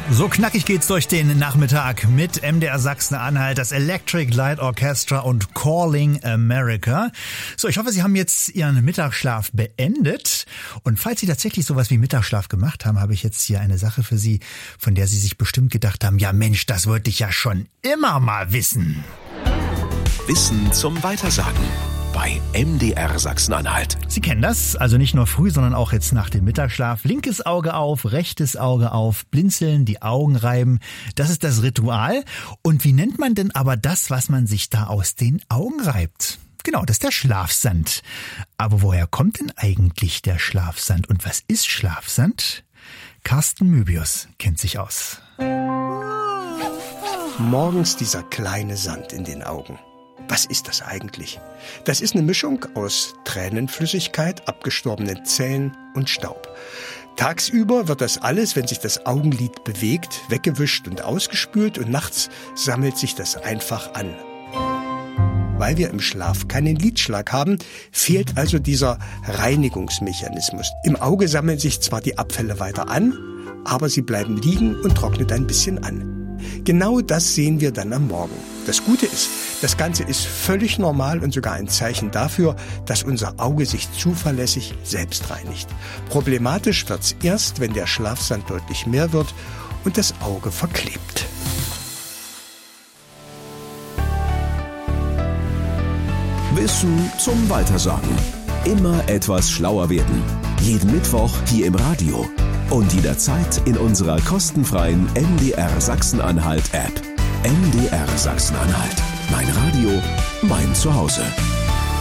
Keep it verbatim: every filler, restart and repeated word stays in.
So knackig geht's durch den Nachmittag mit M D R Sachsen-Anhalt, das Electric Light Orchestra und Calling America. So, ich hoffe, Sie haben jetzt Ihren Mittagsschlaf beendet. Und falls Sie tatsächlich sowas wie Mittagsschlaf gemacht haben, habe ich jetzt hier eine Sache für Sie, von der Sie sich bestimmt gedacht haben, ja Mensch, das wollte ich ja schon immer mal wissen. Wissen zum Weitersagen bei M D R Sachsen-Anhalt. Sie kennen das, also nicht nur früh, sondern auch jetzt nach dem Mittagsschlaf. Linkes Auge auf, rechtes Auge auf, blinzeln, die Augen reiben. Das ist das Ritual. Und wie nennt man denn aber das, was man sich da aus den Augen reibt? Genau, das ist der Schlafsand. Aber woher kommt denn eigentlich der Schlafsand? Und was ist Schlafsand? Carsten Möbius kennt sich aus. Morgens dieser kleine Sand in den Augen. Was ist das eigentlich? Das ist eine Mischung aus Tränenflüssigkeit, abgestorbenen Zellen und Staub. Tagsüber wird das alles, wenn sich das Augenlid bewegt, weggewischt und ausgespült und nachts sammelt sich das einfach an. Weil wir im Schlaf keinen Lidschlag haben, fehlt also dieser Reinigungsmechanismus. Im Auge sammeln sich zwar die Abfälle weiter an, aber sie bleiben liegen und trocknet ein bisschen an. Genau das sehen wir dann am Morgen. Das Gute ist, das Ganze ist völlig normal und sogar ein Zeichen dafür, dass unser Auge sich zuverlässig selbst reinigt. Problematisch wird's erst, wenn der Schlafsand deutlich mehr wird und das Auge verklebt. Wissen zum Weitersagen. Immer etwas schlauer werden. Jeden Mittwoch hier im Radio. Und jederzeit in unserer kostenfreien M D R Sachsen-Anhalt App. M D R Sachsen-Anhalt. Mein Radio, mein Zuhause.